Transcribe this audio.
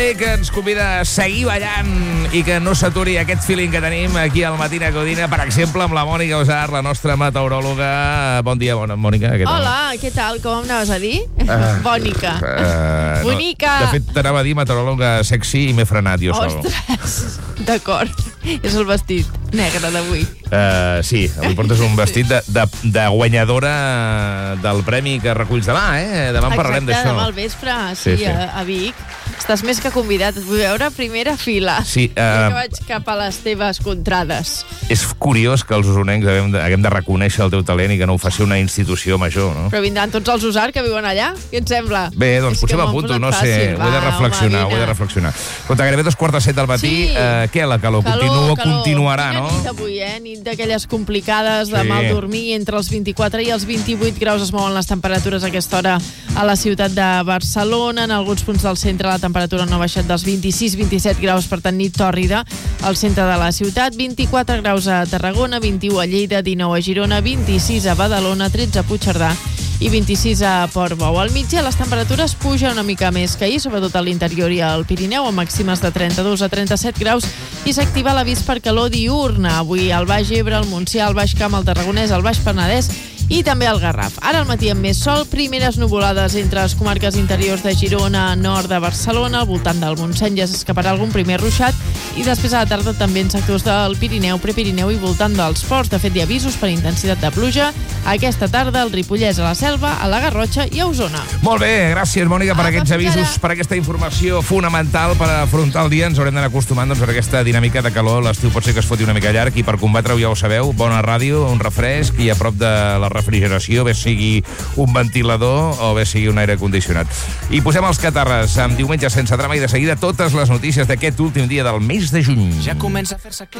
Toni, que ens convida a seguir ballant i que no s'aturi aquest feeling que tenim aquí al Matina Codina, per exemple, amb la Mònica Osar, la nostra meteoròloga. Bon dia, Mònica. Què tal? Hola, què tal? Com em anaves a dir? Bònica. Bonica. No, de fet, t'anava a dir meteoròloga sexy i m'he frenat jo sol. Ostres, d'acord. És el vestit negre d'avui. Sí, avui portes un vestit de guanyadora del premi que reculls demà, eh? Demà en parlarem d'això. Exacte, demà al vespre, sí. A Vic. Estàs més que convidat. Et vull veure a primera fila. Sí. Que vaig cap a les teves contrades. És curiós que els usonencs haguem de reconèixer el teu talent i que no ho faci una institució major, no? Però vindran tots els usar que viuen allà? Què et sembla? Bé, doncs potser m'apunto, no sé. Ho he de reflexionar, Escolta, gairebé 2:45 del matí. Sí. Què, la calor? Continuarà, no? Quina nit avui, Nit d'aquelles complicades, de mal dormir. Entre els 24 i els 28 graus es mouen les temperatures a aquesta hora a la ciutat de Barcelona. En alguns punts del centre la temperatura no ha baixat dels 26-27 graus, per tant, nit tòrrida al centre de la ciutat. 24 graus a Tarragona, 21 a Lleida, 19 a Girona, 26 a Badalona, 13 a Puigcerdà i 26 a Portbou. Al migdia les temperatures pugen una mica més que ahir, sobretot a l'interior i al Pirineu, amb màximes de 32 a 37 graus, i s'activa l'avís per calor diurna. Avui al Baix Ebre, al Montsià, al Baix Camp, al Tarragonès, al Baix Penedès i també al Garraf. Ara al matí amb més sol, primeres nuvolades entre les comarques interiors de Girona, nord de Barcelona, al voltant del Montseny ja s'escaparà algun primer ruixat, i després a la tarda també en sectors del Pirineu, Prepirineu i voltant dels Ports. De fet, hi ha avisos per intensitat de pluja aquesta tarda al Ripollès, a la Selva, a la Garrotxa i a Osona. Molt bé, gràcies, Mònica, per aquests avisos, per aquesta informació fonamental per afrontar el dia. Ens haurem d'anar acostumant a aquesta dinàmica de calor. L'estiu pot ser que es foti una mica llarg i per combatre-ho ja ho sabeu, bona ràdio, un refresc i a prop de la refrigeració, bé sigui un ventilador o bé sigui un aire condicionat. I posem els catarres amb Diumenge sense drama i de seguida totes les notícies d'aquest últim dia del mes de juny. Ja comença a fer-se clar.